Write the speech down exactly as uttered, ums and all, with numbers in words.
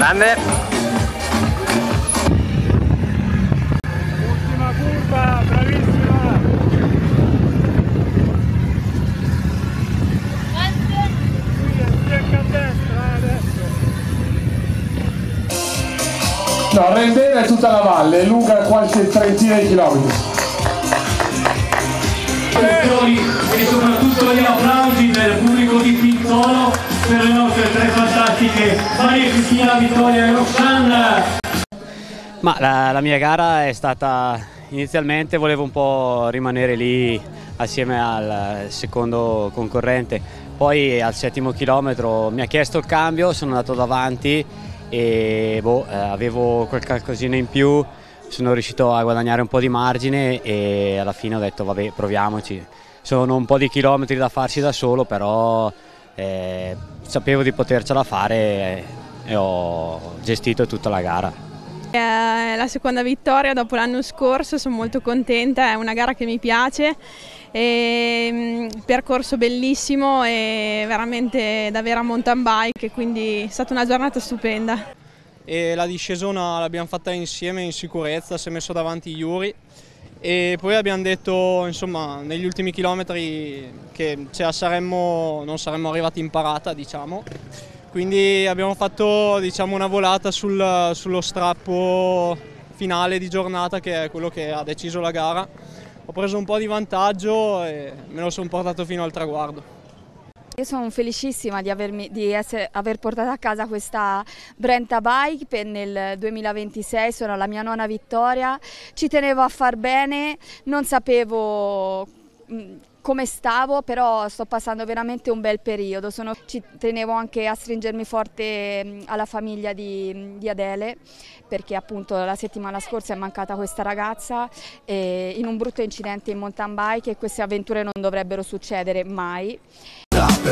Grande. Ultima curva, bravissima. Secca a destra adesso. No, Rendena è tutta la valle, è lunga qualche trentina di chilometri. E soprattutto gli applausi del pubblico di Pinzolo per le nostre tre fantastiche Maria Cristina, Vittoria e Roxanna. Ma la, la mia gara è stata, inizialmente volevo un po' rimanere lì assieme al secondo concorrente, poi al settimo chilometro mi ha chiesto il cambio, sono andato davanti e boh, eh, avevo quel qualcosina in più, sono riuscito a guadagnare un po' di margine e alla fine ho detto vabbè, proviamoci. Sono un po' di chilometri da farsi da solo, però eh, sapevo di potercela fare e, e ho gestito tutta la gara. È la seconda vittoria dopo l'anno scorso, sono molto contenta, è una gara che mi piace, e, percorso bellissimo e veramente da vera mountain bike, quindi è stata una giornata stupenda. E la discesona l'abbiamo fatta insieme in sicurezza, si è messo davanti Yuri e poi abbiamo detto, insomma, negli ultimi chilometri che ce la saremmo, non saremmo arrivati in parata, diciamo. Quindi abbiamo fatto, diciamo, una volata sul, sullo strappo finale di giornata, che è quello che ha deciso la gara. Ho preso un po' di vantaggio e me lo sono portato fino al traguardo. Io sono felicissima di, avermi, di essere, aver portato a casa questa Brenta Bike per nel duemilaventisei, sono la mia nona vittoria, ci tenevo a far bene, non sapevo mh, come stavo, però sto passando veramente un bel periodo, sono, ci tenevo anche a stringermi forte mh, alla famiglia di, di Adele, perché appunto la settimana scorsa è mancata questa ragazza eh, in un brutto incidente in mountain bike e queste avventure non dovrebbero succedere mai.